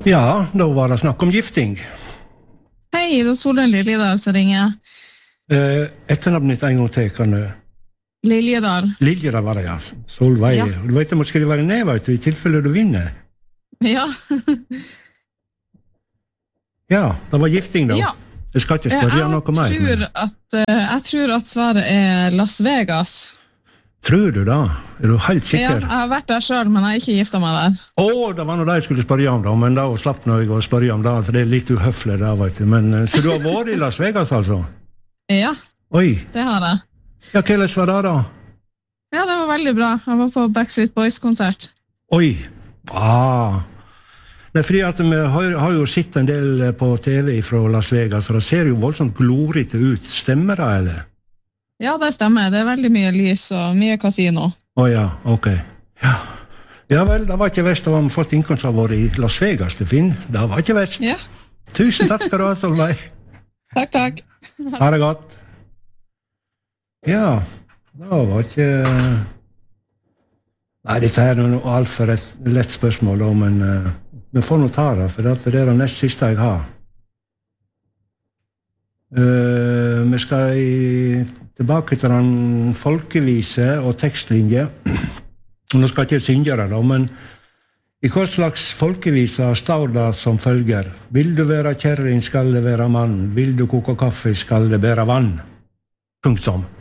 Ja, då var det snakk om gifting. Hei, det Solveig Liljedal som ringer. Etternavnet mitt en gang til, kan du? Liljedal. Liljedal var det, ja. Solveig. Ja. Du vet, jeg må skrive det ned, vet du, i tilfelle du vinner. Ja. Ja, det var gifting da. Ja. Jeg skal ikke spørre noe mer. Jeg tror at svaret Las Vegas. Tror du da? Er du helt sikker? Ja, jeg har vært der selv, men jeg har ikke giftet meg der. Det var noe det jeg skulle spørre om da, men da slapp jeg å spørre om det, for det litt uhøflig da, vet du. Men, så du har vært i Las Vegas, altså? Ja, Oi. det har jeg. Ja, hvordan var det da? Ja, det var veldig bra. Jeg var på Backstreet Boys-konsert. Oi. Det fordi at vi har jo sett en del på TV fra Las Vegas, og det ser jo voldsomt glorite ut. Stemmer det, eller? Ja, det stemmer. Det veldig mye lys og mye kasino. Ja, ok. Ja vel, det var ikke verst å ha fått innkomst av vår i Las Vegas til Finn. Det var ikke verst. Ja. Tusen takk skal du ha, Solveig. Takk. Ha det godt. Ja, det var ikke... Nei, dette er noe alt for et lett spørsmål, da, men vi får nå ta det, for det er det nest siste jeg har. Vi skal tilbake til den folkevise og tekstlinje. Nå skal jeg ikke synge det da, men i hva slags folkevise står det som følger? Vil du være kjerring, skal det være mann. Vil du koke kaffe, skal det bære vann. Punktum.